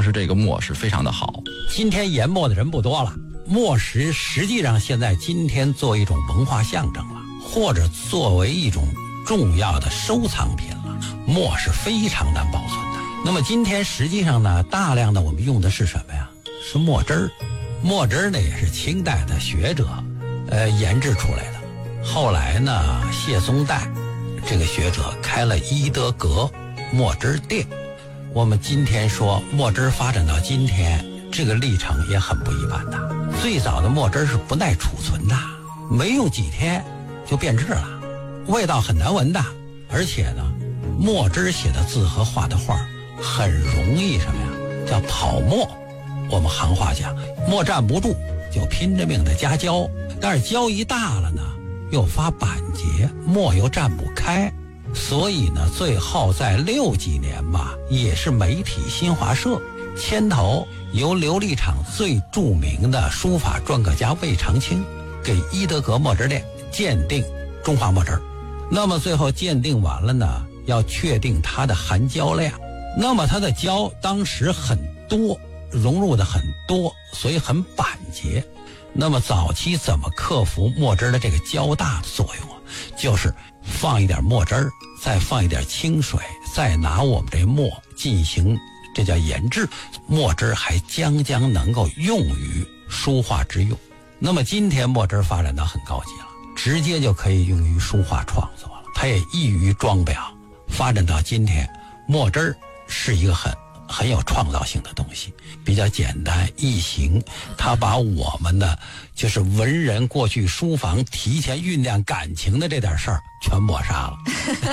时这个墨是非常的好。 今天研墨的人不多了，墨石实际上现在今天作为一种文化象征了，或者作为一种重要的收藏品了，墨是非常难保存的。那么今天实际上呢，大量的我们用的是什么呀？是墨汁儿。墨汁儿呢也是清代的学者研制出来的。后来呢，谢松代这个学者开了伊德格墨汁店。我们今天说墨汁发展到今天，这个历程也很不一般的。最早的墨汁是不耐储存的，没用几天就变质了，味道很难闻的。而且呢，墨汁写的字和画的画很容易什么呀？叫跑墨。我们行话讲，墨站不住，就拼着命的加胶。但是胶一大了呢，又发板结，墨又站不开。所以呢，最后在60几年吧，也是媒体新华社牵头，由琉璃厂最著名的书法篆刻家魏长青给伊德格墨汁店鉴定中华墨汁。那么最后鉴定完了呢，要确定它的含胶量。那么它的胶当时很多，融入的很多，所以很板结。那么早期怎么克服墨汁的这个胶大的作用啊？就是放一点墨汁儿，再放一点清水，再拿我们这墨进行这叫研制，墨汁还将能够用于书画之用。那么今天墨汁发展到很高级了，直接就可以用于书画创作了，它也易于装裱。发展到今天，墨汁是一个很有创造性的东西，比较简单易行，它把我们的就是文人过去书房提前酝酿感情的这点事儿全抹杀了。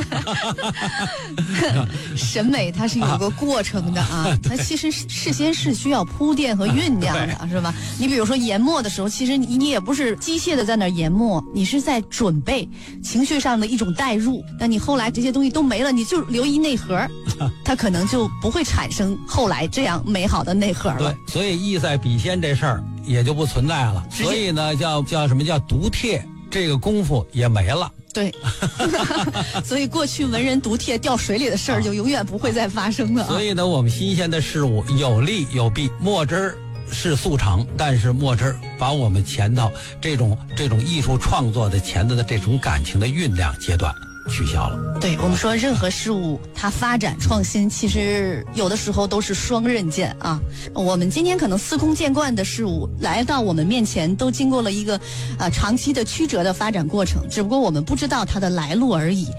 审美它是有个过程的啊，它其实事先是需要铺垫和酝酿的，是吧？你比如说研墨的时候，其实你也不是机械的在那研墨，你是在准备情绪上的一种代入。但你后来这些东西都没了，你就留一内核，它可能就不会产生后来这样美好的内核了。 对，所以意在笔仙这事儿也就不存在了。所以呢，叫什么叫读帖，这个功夫也没了。 对，所以过去文人读帖掉水里的事儿就永远不会再发生了。 所以呢，我们新鲜的事物有利有弊。墨汁是速成，但是墨汁把我们前头这种艺术创作的前头的这种感情的酝酿阶段取消了。 对，我们说任何事物它发展创新，其实有的时候都是双刃剑啊。我们今天可能司空见惯的事物来到我们面前，都经过了一个长期的曲折的发展过程，只不过我们不知道它的来路而已。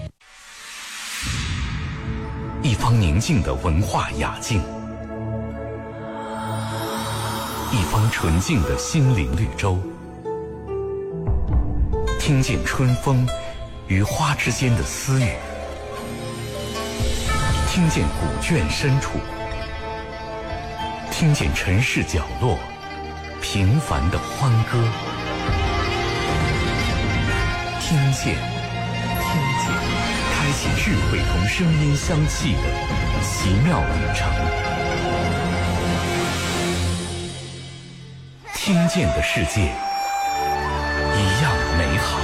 一方宁静的文化雅境，一方纯净的心灵绿洲，听见春风与花之间的私语，听见古卷深处，听见城市角落平凡的欢歌，听见，开启智慧同声音相契的奇妙旅程。听见的世界一样美好。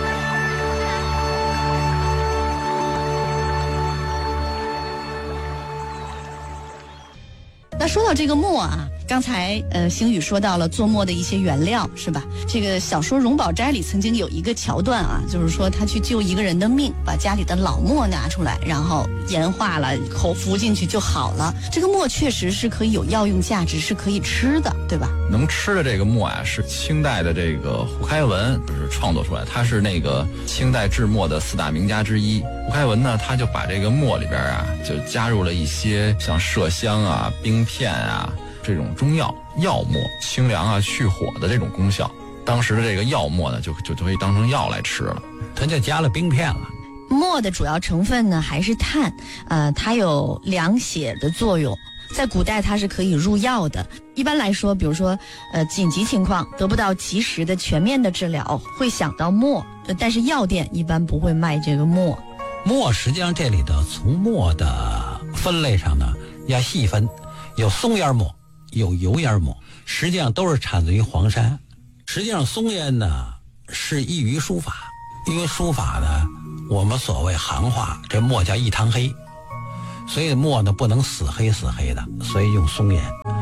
那说到这个墨啊，刚才星宇说到了做墨的一些原料，是吧？这个小说《荣宝斋》里曾经有一个桥段啊，就是说他去救一个人的命，把家里的老墨拿出来，然后研化了，口服进去就好了。这个墨确实是可以有药用价值，是可以吃的，对吧？ 能吃的这个墨啊，是清代的这个胡开文就是创作出来，他是那个清代制墨的4大名家之一。胡开文呢，他就把这个墨里边啊，就加入了一些像麝香啊、冰片啊这种中药墨，清凉啊、去火的这种功效。当时的这个药墨呢，就可以当成药来吃了， 它就加了冰片了。 墨的主要成分呢还是碳，它有凉血的作用。在古代它是可以入药的。一般来说，比如说紧急情况得不到及时的全面的治疗，会想到墨，但是药店一般不会卖这个墨。 墨实际上这里头从墨的分类上呢要细分，有松烟墨，有油烟墨，实际上都是产自于黄山。实际上松烟呢是易于书法，因为书法呢我们所谓行话这墨叫一汤黑，所以墨呢不能死黑的，所以用松烟。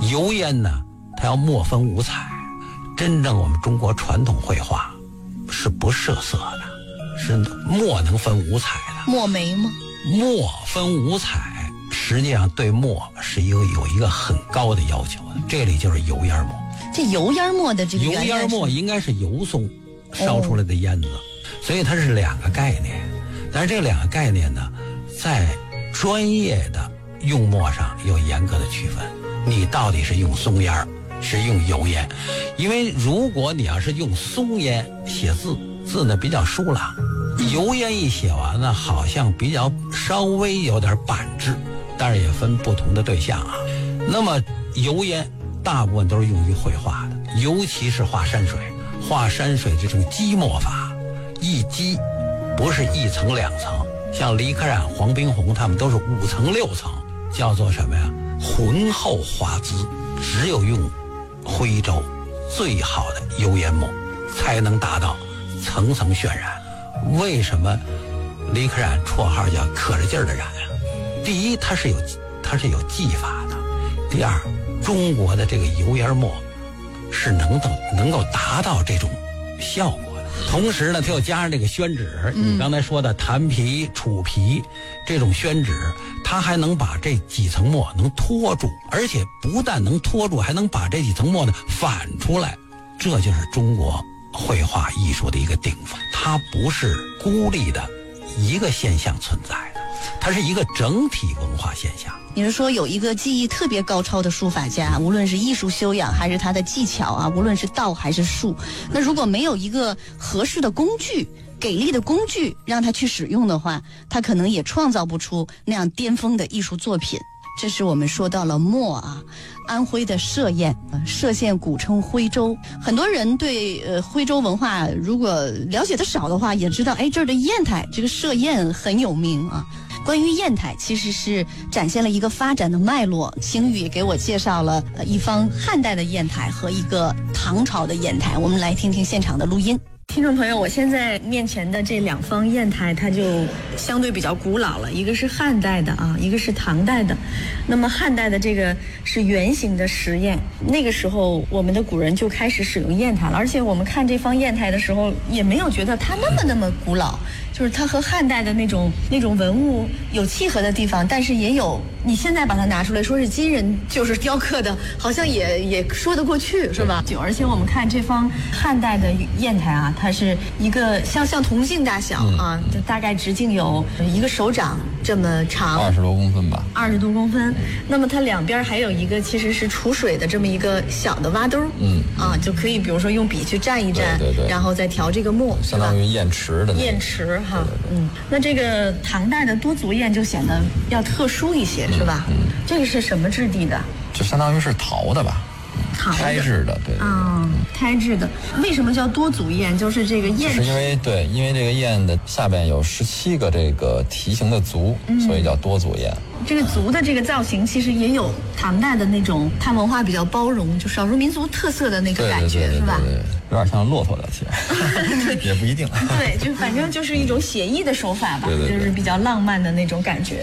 油烟呢，它要墨分五彩。真正我们中国传统绘画是不设色的，是墨能分五彩的。 墨梅吗？ 墨分五彩，实际上对墨是有一个很高的要求的。这里就是油烟墨。 这油烟墨的这个油烟墨应该是油松烧出来的烟子，所以它是两个概念。但是这两个概念呢，在专业的用墨上有严格的区分。你到底是用松烟是用油烟？因为如果你要是用松烟写字，字呢比较疏朗，油烟一写完呢，好像比较稍微有点板质，但是也分不同的对象啊。那么油烟大部分都是用于绘画的，尤其是画山水。画山水这种积墨法，一积不是一层两层，像李可染、黄宾虹他们都是5层6层，叫做什么呀？浑厚华滋。只有用徽州最好的油烟墨，才能达到层层渲染。为什么李可染绰号叫可着劲儿的染啊？第一，它是有技法的；第二，中国的这个油烟墨是能够达到这种效果的。同时呢，它又加上这个宣纸，你刚才说的檀皮、楚皮这种宣纸，它还能把这几层墨能拖住，而且不但能拖住，还能把这几层墨呢反出来。这就是中国绘画艺术的一个顶峰，它不是孤立的一个现象存在的，它是一个整体文化现象。 你是说有一个技艺特别高超的书法家，无论是艺术修养还是他的技巧啊，无论是道还是术，那如果没有一个合适的工具，给力的工具让他去使用的话，他可能也创造不出那样巅峰的艺术作品。这是我们说到了墨啊，安徽的歙县，歙县古称徽州。很多人对徽州文化如果了解的少的话，也知道这儿的砚台，这个歙县很有名啊。关于砚台，其实是展现了一个发展的脉络。星宇也给我介绍了一方汉代的砚台和一个唐朝的砚台，我们来听听现场的录音。听众朋友，我现在面前的这两方砚台，它就相对比较古老了，一个是汉代的啊，一个是唐代的。那么汉代的这个是圆形的石砚，那个时候我们的古人就开始使用砚台了，而且我们看这方砚台的时候，也没有觉得它那么古老，就是它和汉代的那种文物有契合的地方，但是也有你现在把它拿出来说是金人就是雕刻的，好像也说得过去，是吧？而且我们看这方汉代的砚台啊，它是一个像铜镜大小啊，就大概直径有一个手掌这么长 ，20多公分吧 ，20多公分。那么它两边还有一个其实是储水的这么一个小的挖兜，就可以比如说用笔去蘸一蘸， 对， 然后再调这个墨， 相当于砚池的砚池哈，那这个唐代的多足砚就显得要特殊一些，是吧？这个是什么质地的？ 就相当于是陶的吧。胎质的，对， 胎质的。为什么叫多足砚？就是这个砚， 是因为这个砚的下边有17个这个蹄形的足，所以叫多足砚。 这个足的这个造型，其实也有唐代的那种汉文化比较包容，就少数民族特色的那个感觉，是吧？ 对，有点像骆驼的其实，也不一定。 对，就反正就是一种写意的手法吧，就是比较浪漫的那种感觉。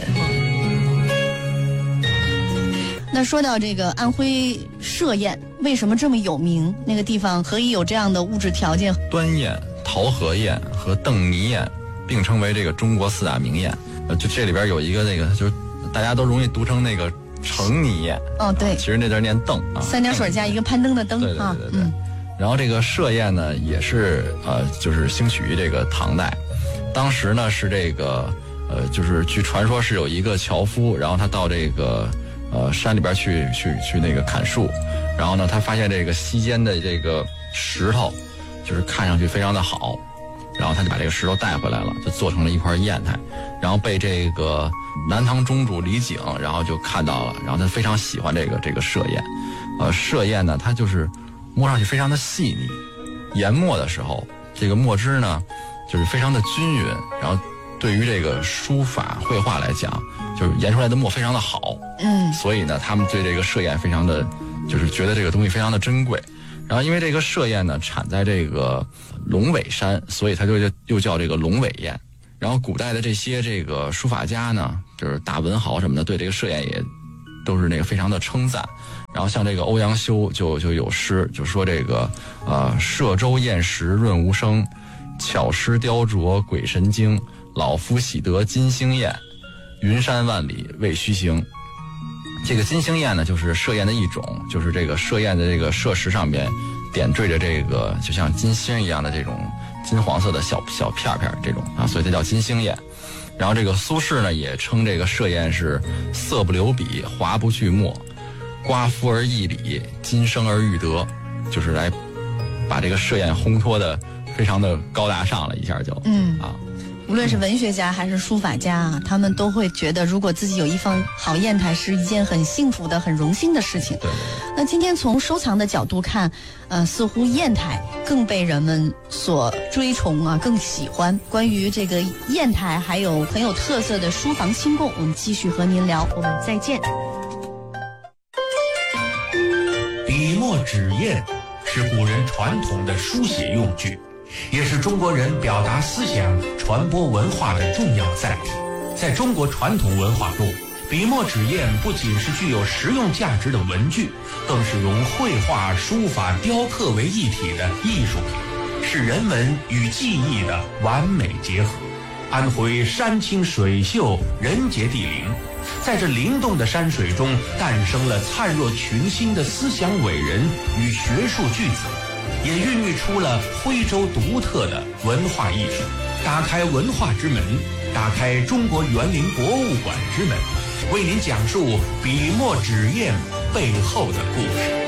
那说到这个安徽歙砚为什么这么有名？那个地方何以有这样的物质条件？ 端砚、桃核砚和邓泥砚并称为这个中国4大名砚。就这里边有一个那个，就是大家都容易读成那个程泥砚。对，其实那字念邓啊，3点水加一个攀登的登啊。对。然后这个歙砚呢，也是就是兴起于这个唐代。当时呢是这个就是据传说是有一个樵夫，然后他到这个山里边去那个砍树，然后呢他发现这个溪间的这个石头就是看上去非常的好，然后他就把这个石头带回来了，就做成了一块砚台，然后被这个南唐中主李璟然后就看到了，然后他非常喜欢这个歙砚。歙砚呢它就是摸上去非常的细腻，研墨的时候这个墨汁呢就是非常的均匀，然后对于这个书法绘画来讲，就是研出来的墨非常的好，所以呢他们对这个歙砚非常的就是觉得这个东西非常的珍贵。然后因为这个歙砚呢产在这个龙尾山，所以它又叫这个龙尾砚。然后古代的这些这个书法家呢，就是大文豪什么的，对这个歙砚也都是那个非常的称赞。 然后像这个欧阳修就有诗，就说这个摄舟宴食润无声，巧施雕琢鬼神经，老夫喜得金星宴，云山万里未须行。这个金星焰呢，就是射焰的一种，就是这个射焰的这个射石上边点缀着这个就像金星一样的这种金黄色的小片片这种啊，所以它叫金星焰。然后这个苏轼呢也称这个射焰是色不留笔，华不去墨，刮肤而易理，金生而欲得，就是来把这个射焰烘托的非常的高大上了一下就无论是文学家还是书法家啊，他们都会觉得如果自己有一方好砚台是一件很幸福的很荣幸的事情。 对。 那今天从收藏的角度看，似乎砚台更被人们所追崇啊，更喜欢。关于这个砚台还有很有特色的书房清供，我们继续和您聊，我们再见。 笔墨纸砚是古人传统的书写用具，也是中国人表达思想、传播文化的重要载体。在中国传统文化中，笔墨纸砚不仅是具有实用价值的文具，更是融绘画、书法、雕刻为一体的艺术品，是人文与技艺的完美结合。安徽山清水秀，人杰地灵，在这灵动的山水中，诞生了灿若群星的思想伟人与学术巨子，也孕育出了徽州独特的文化艺术。打开文化之门，打开中国园林博物馆之门，为您讲述笔墨纸砚背后的故事。